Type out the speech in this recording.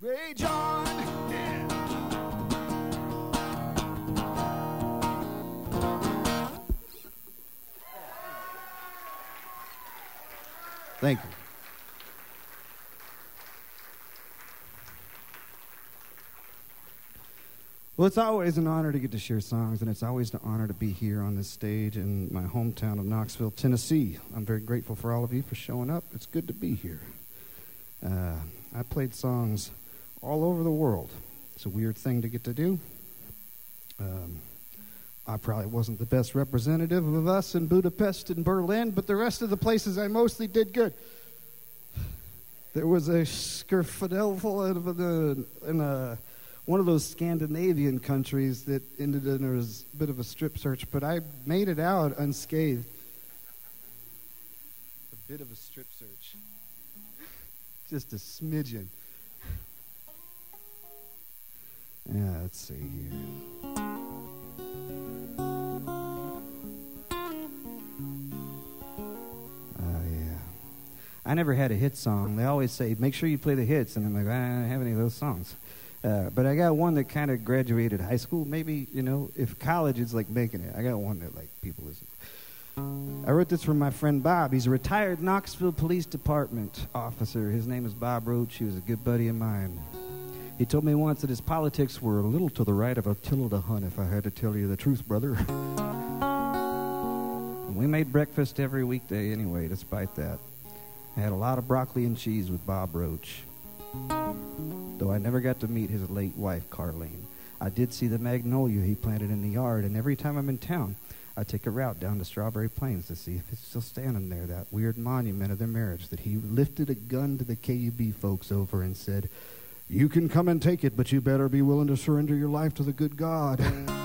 Rage on. Yeah. Thank you. Well, it's always an honor to get to share songs, and it's always an honor to be here on this stage in my hometown of Knoxville, Tennessee. I'm very grateful for all of you for showing up. It's good to be here. I played songs all over the world. It's a weird thing to get to do. I probably wasn't the best representative of us in Budapest and Berlin, but the rest of the places I mostly did good. There was a Skerfadelful in one of those Scandinavian countries that ended in a bit of a strip search, but I made it out unscathed. A bit of a strip search. Just a smidgen. Yeah, let's see here. I never had a hit song. They always say, make sure you play the hits. And I'm like, I don't have any of those songs. But I got one that kind of graduated high school. Maybe, if college is like making it. I got one that like people listen to. I wrote this for my friend Bob. He's a retired Knoxville Police Department officer. His name is Bob Roach. He was a good buddy of mine. He told me once that his politics were a little to the right of Attila the Hun, if I had to tell you the truth, brother. And we made breakfast every weekday anyway, despite that. I had a lot of broccoli and cheese with Bob Roach. Though I never got to meet his late wife, Carlene. I did see the magnolia he planted in the yard, and every time I'm in town, I take a route down to Strawberry Plains to see if it's still standing there, that weird monument of their marriage that he lifted a gun to the KUB folks over and said, "You can come and take it, but you better be willing to surrender your life to the good God."